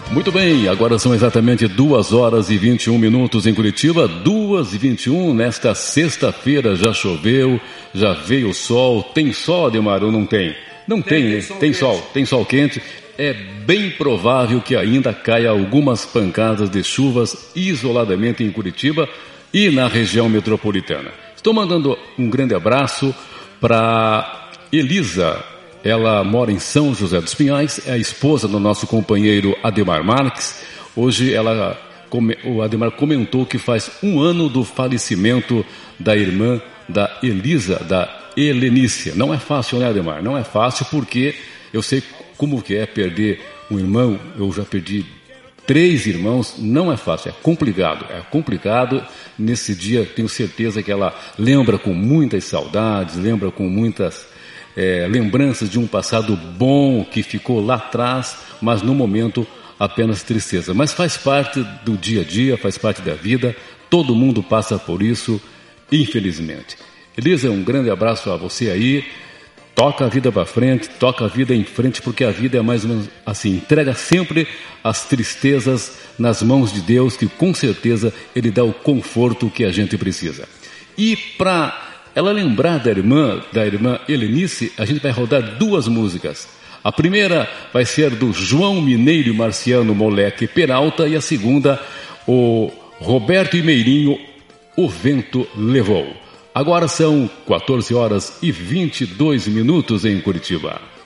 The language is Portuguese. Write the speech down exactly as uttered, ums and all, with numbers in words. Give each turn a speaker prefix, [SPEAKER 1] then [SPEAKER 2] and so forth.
[SPEAKER 1] Muito bem, agora são exatamente duas horas e vinte e um minutos em Curitiba, duas e vinte e um nesta sexta-feira. Já choveu, já veio o sol. Tem sol, Ademar, ou não tem? Não tem, tem, né? Tem, tem sol, tem sol quente. É bem provável que ainda caia algumas pancadas de chuvas isoladamente em Curitiba e na região metropolitana. Estou mandando um grande abraço para Elisa. Ela mora em São José dos Pinhais, é a esposa do nosso companheiro Ademar Marques. Hoje ela, o Ademar comentou que faz um ano do falecimento da irmã da Elisa, da Helenícia. Não é fácil, né, Ademar? Não é fácil porque eu sei como que é perder um irmão. Eu já perdi três irmãos, não é fácil, é complicado, é complicado. Nesse dia tenho certeza que ela lembra com muitas saudades, lembra com muitas... É, lembranças de um passado bom que ficou lá atrás, mas no momento apenas tristeza. Mas faz parte do dia a dia, faz parte da vida, todo mundo passa por isso, infelizmente. Elisa, um grande abraço a você aí, toca a vida para frente, toca a vida em frente, porque a vida é mais ou menos assim, entrega sempre as tristezas nas mãos de Deus, que com certeza Ele dá o conforto que a gente precisa. E para... ela lembrar da irmã, da irmã Helenice, a gente vai rodar duas músicas. A primeira vai ser do João Mineiro e Marciano Moleque Peralta, e a segunda, o Roberto e Meirinho, O Vento Levou. Agora são quatorze horas e vinte e dois minutos em Curitiba.